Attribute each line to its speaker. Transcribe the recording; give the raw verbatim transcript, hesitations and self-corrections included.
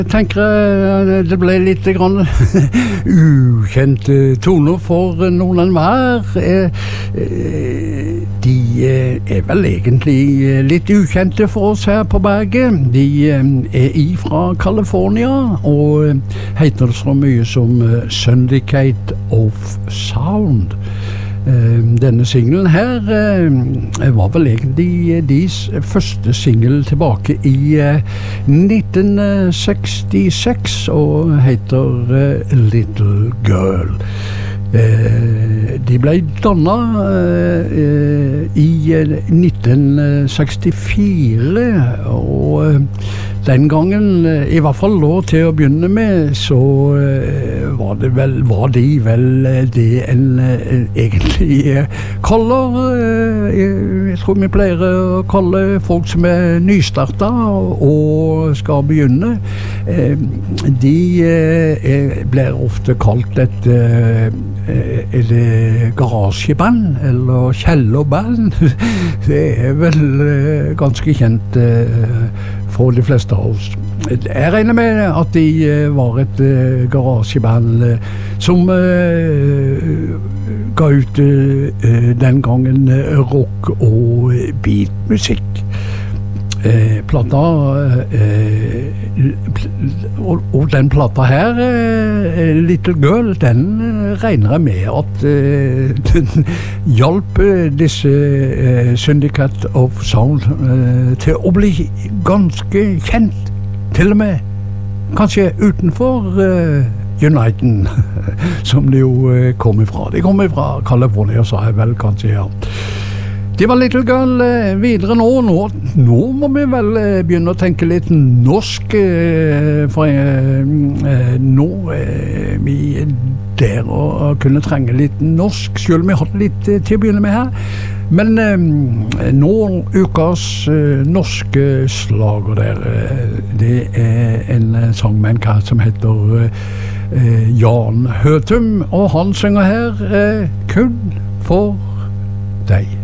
Speaker 1: Jeg tenker eh, det ble litt grann ukjente toner for noen hver. Eh, eh, De eh, er vel egentlig litt ukjente for oss her på berget. De eh, er ifra California og eh, heter det så mye som eh, Syndicate of Sound. Eh, Denne singlen her eh, var vel egentlig deres første single tilbake i eh, nitten sekstiseks og heter eh, Little Girl. Eh, de ble dannet eh, i nitten sekstifire og eh, den gangen, i hvert fall da til å begynne med, så eh, var det vel, var de vel det en eh, egentlig eh, kaller, eh, jeg tror vi pleier å kalle folk som er nystartet og skal begynne. Eh, de eh, blir ofte kalt et eh, er det garasjeband eller kjellerband? Det er vel uh, ganske kjent uh, for de fleste av oss. Jeg regner med at de uh, var et uh, garasjeband uh, som uh, ga ut uh, den gangen uh, rock og beatmusikk. Eh, plata eh, og, og den plata her eh, Little Girl, den eh, regner jeg med at eh, den hjalp disse eh, Syndicate of Sound eh, til å bli ganske kjent, til og med kanskje utenfor eh, Uniten, som de jo eh, kom ifra. De kom ifra California, sa jeg vel kanskje, ja. Det var Little Girl. Videre nå, nå, nå må vi vel begynne å tenke litt norsk, for nå er vi der å kunne trenge litt norsk, selv om vi har litt til å begynne med her. Men nå, ukas norske slager der, det er en sang med en kar som heter Jan Høtum, og han synger her kun for deg.